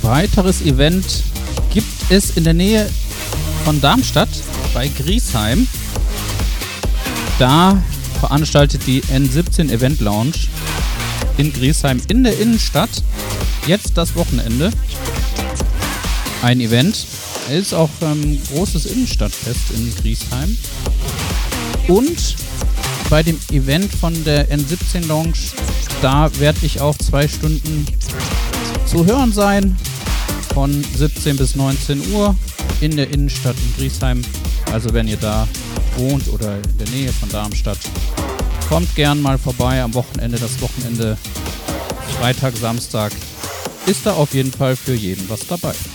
weiteres Event gibt es in der Nähe von Darmstadt bei Griesheim. Da veranstaltet die N17 Event Lounge in Griesheim in der Innenstadt jetzt das Wochenende ein Event. Es ist auch ein großes Innenstadtfest in Griesheim. Und bei dem Event von der N17 Lounge, da werde ich auch 2 Stunden zu hören sein, von 17 bis 19 Uhr in der Innenstadt in Griesheim. Also wenn ihr da wohnt oder in der Nähe von Darmstadt, kommt gern mal vorbei am Wochenende. Das Wochenende Freitag, Samstag ist da auf jeden Fall für jeden was dabei.